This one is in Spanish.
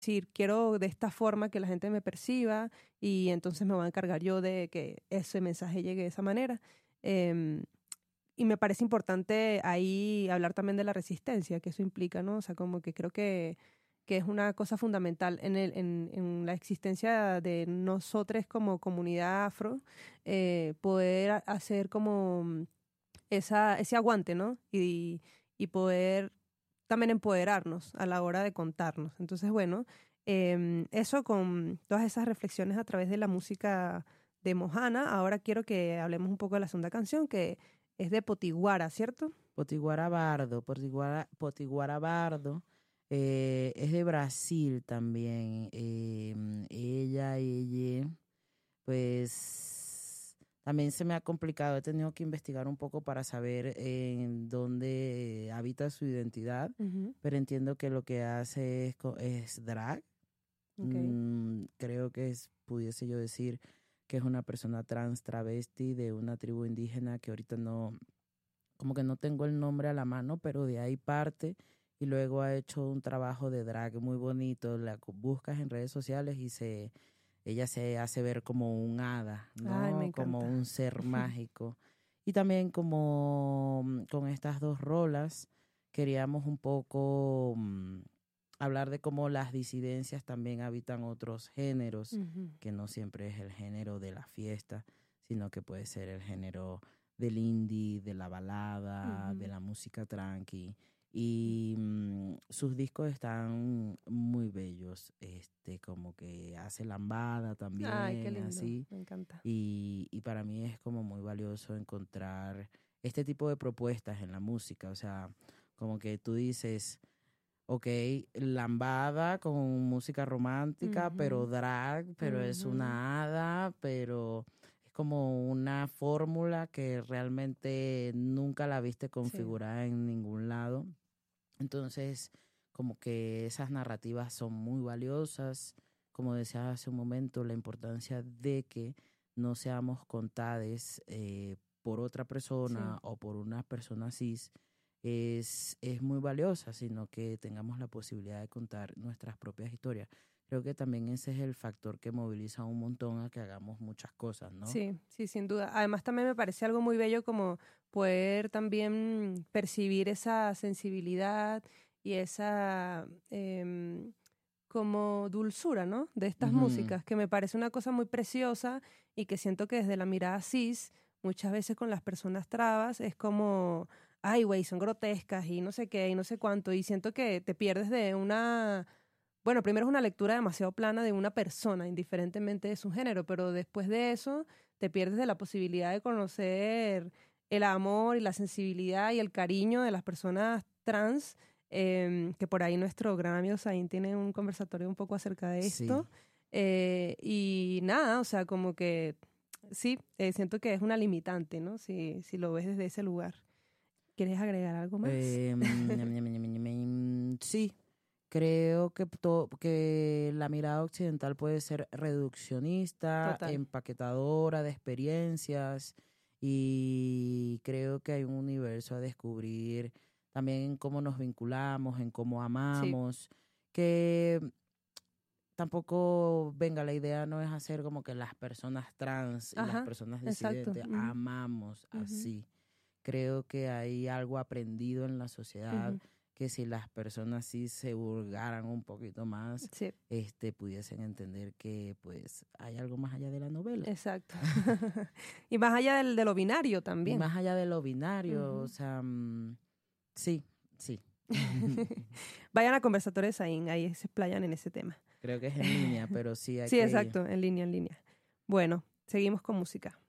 decir, quiero de esta forma que la gente me perciba y entonces me voy a encargar yo de que ese mensaje llegue de esa manera. Em, y me parece importante ahí hablar también de la resistencia que eso implica, ¿no? O sea, como que creo que es una cosa fundamental en la existencia de nosotros como comunidad afro, poder hacer como ese aguante, ¿no? Y poder también empoderarnos a la hora de contarnos. Entonces, bueno, eso con todas esas reflexiones a través de la música de Mojana. Ahora quiero que hablemos un poco de la segunda canción, que es de Potiguara, ¿cierto? Potiguara Bardo, Potiguara Bardo, es de Brasil también. Ella, pues también se me ha complicado. He tenido que investigar un poco para saber en dónde habita su identidad, Ujú. pero entiendo que lo que hace es drag. Okay. Creo que pudiese yo decir que es una persona trans travesti de una tribu indígena que ahorita no, como que no tengo el nombre a la mano, pero de ahí parte y luego ha hecho un trabajo de drag muy bonito. Buscas en redes sociales y ella se hace ver como un hada, Ay, me ¿no? Como encanta. un ser mágico. Y también como con estas dos rolas queríamos un poco hablar de cómo las disidencias también habitan otros géneros, Ujú. que no siempre es el género de la fiesta, sino que puede ser el género del indie, de la balada, de Ujú. la música tranqui. Y sus discos están muy bellos, como que hace lambada Ay, qué también, lindo, así. me encanta. Y para mí es como muy valioso encontrar este tipo de propuestas en la música. O sea, como que tú dices, ok, lambada con música romántica, pero Ujú. drag, pero es Ujú. una hada, pero es como una fórmula que realmente nunca la viste Sí. configurada en ningún lado. Entonces, como que esas narrativas son muy valiosas. Como decía hace un momento, la importancia de que no seamos contades por otra Sí. persona o por una persona cis es muy valiosa, sino que tengamos la posibilidad de contar nuestras propias historias. Creo que también ese es el factor que moviliza un montón a que hagamos muchas cosas, ¿no? Sí, sí, sin duda. Además, también me parece algo muy bello como poder también percibir esa sensibilidad y esa como dulzura, ¿no? De estas Ujú. músicas, que me parece una cosa muy preciosa y que siento que desde la mirada cis, muchas veces con las personas trabas, es como, ay, güey, son grotescas y no sé qué y no sé cuánto, y siento que te pierdes de una bueno, primero es una lectura demasiado plana de una persona, indiferentemente de su género, pero después de eso te pierdes de la posibilidad de conocer el amor y la sensibilidad y el cariño de las personas trans, que por ahí nuestro gran amigo Zain tiene un conversatorio un poco acerca de Sí. esto. Y nada, o sea, como que sí, siento que es una limitante, ¿no? Si lo ves desde ese lugar. ¿Quieres agregar algo más? Sí, creo que la mirada occidental puede ser reduccionista, Total. empaquetadora de experiencias y creo que hay un universo a descubrir también en cómo nos vinculamos, en cómo Sí. amamos, que tampoco, venga, la idea no es hacer como que las personas trans y las Ajá, personas exacto. disidentes Ujú, amamos ujú, así. Creo que hay algo aprendido en la sociedad ujú. que si las personas sí se hurgaran un poquito más, Sí, pudiesen entender que pues hay algo más allá de la novela. exacto. Y más allá de lo binario Y también. más allá de lo binario, o Ujú. sea, sí, sí. Vayan a conversatorios ahí se explayan en ese tema. Creo que es en línea, pero sí hay Sí, que ir. exacto, en línea, en línea. Bueno, seguimos con música.